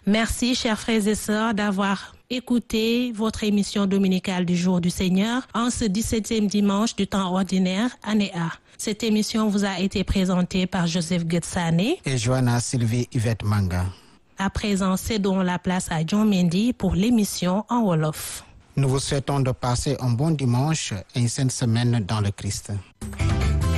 Merci, chers frères et sœurs, d'avoir écouté votre émission dominicale du Jour du Seigneur en ce 17e dimanche du temps ordinaire, année A. Cette émission vous a été présentée par Joseph Getsane et Joanna Sylvie Yvette Manga. À présent, cédons la place à John Mendy pour l'émission en Wolof. Nous vous souhaitons de passer un bon dimanche et une sainte semaine dans le Christ.